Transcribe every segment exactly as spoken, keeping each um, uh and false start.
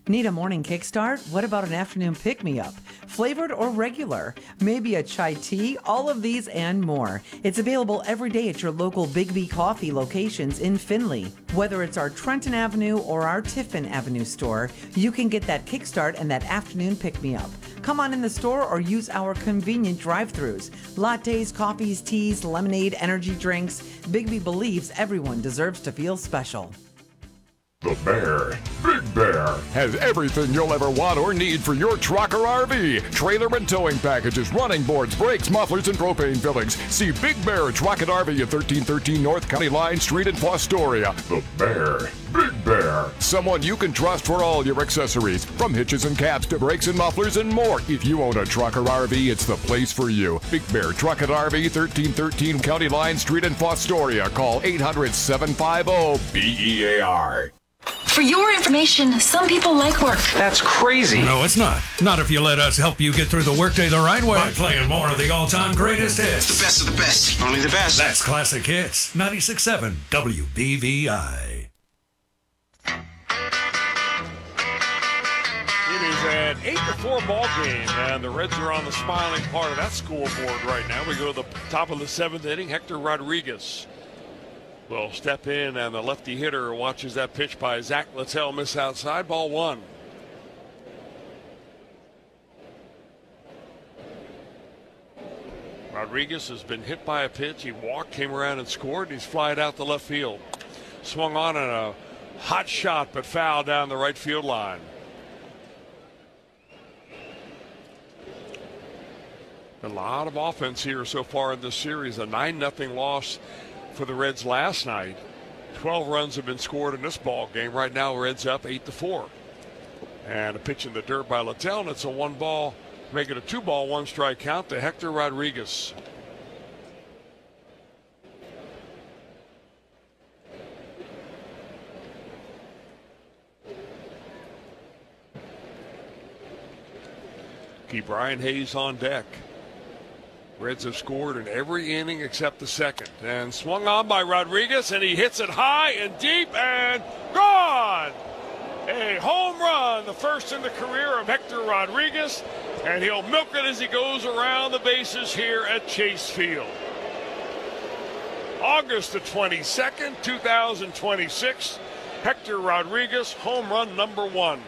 Need a morning kickstart? What about an afternoon pick-me-up? Flavored or regular? Maybe a chai tea? All of these and more. It's available every day at your local Big B Coffee locations in Findlay. Whether it's our Trenton Avenue or our Tiffin Avenue store, you can get that kickstart and that afternoon pick-me-up. Come on in the store or use our convenient drive-thrus. Lattes, coffees, teas, lemonade, energy drinks. Big B believes everyone deserves to feel special. The Bear, Big Bear, has everything you'll ever want or need for your truck or R V. Trailer and towing packages, running boards, brakes, mufflers, and propane fillings. See Big Bear Truck and R V at thirteen thirteen North County Line Street in Fostoria. The Bear, Big Bear, someone you can trust for all your accessories, from hitches and caps to brakes and mufflers and more. If you own a truck or R V, it's the place for you. Big Bear Truck and R V, thirteen thirteen County Line Street in Fostoria. Call eight hundred, seven five zero, B E A R. For your information, some people like work. That's crazy. No, it's not. Not if you let us help you get through the workday the right way by playing more of the all-time greatest hits. The best of the best. Only the best. That's Classic Hits. ninety-six point seven W B V I. It is an eight to four ball game, and the Reds are on the smiling part of that scoreboard right now. We go to the top of the seventh inning. Hector Rodriguez will step in, and the lefty hitter watches that pitch by Zach Littell miss outside. Ball one. Rodriguez has been hit by a pitch. He walked, came around and scored, and he's flying out the left field. Swung on in a hot shot, but foul down the right field line. A lot of offense here so far in this series. A nine nothing loss for the Reds last night. twelve runs have been scored in this ball game. Right now, Reds up eight to four. And a pitch in the dirt by Littell, and it's a one ball, make it a two ball, one strike count to Hector Rodriguez. Keep Brian Hayes on deck. Reds have scored in every inning except the second. And swung on by Rodriguez, and he hits it high and deep and gone! A home run, the first in the career of Hector Rodriguez, and he'll milk it as he goes around the bases here at Chase Field. August the twenty-second, two thousand twenty-six, Hector Rodriguez, home run number one.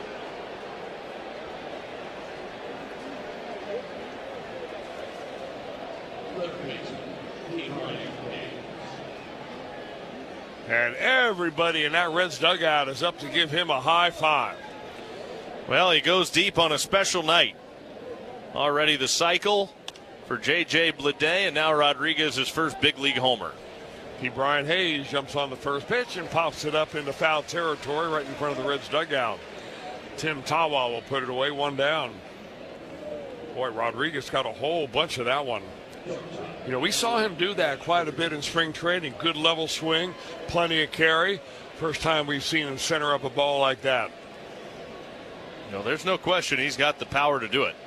And everybody in that Reds dugout is up to give him a high five. Well, he goes deep on a special night. Already the cycle for J J Bleday, and now Rodriguez's first big league homer. P. Brian Hayes jumps on the first pitch and pops it up into foul territory right in front of the Reds dugout. Tim Tawa will put it away, one down. Boy, Rodriguez got a whole bunch of that one. You know, we saw him do that quite a bit in spring training. Good level swing, plenty of carry. First time we've seen him center up a ball like that. No, there's no question he's got the power to do it.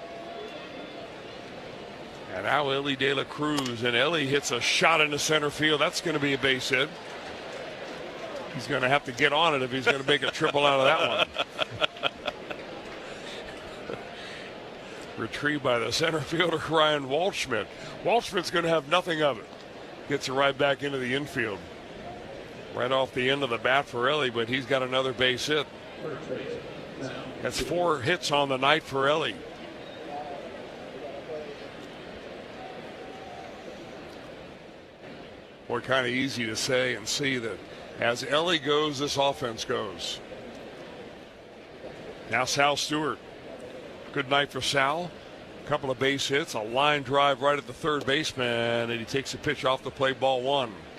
And now Elly De La Cruz, and Elly hits a shot into center field. That's going to be a base hit. He's going to have to get on it if he's going to make a triple out of that one. Retrieved by the center fielder, Ryan Waldschmidt. Waldschmidt's going to have nothing of it. Gets it right back into the infield. Right off the end of the bat for Elly, but he's got another base hit. That's four hits on the night for Elly. Boy, kind of easy to say and see that as Elly goes, this offense goes. Now Sal Stewart. Good night for Sal. A couple of base hits, a line drive right at the third baseman, and he takes a pitch off the plate, ball one.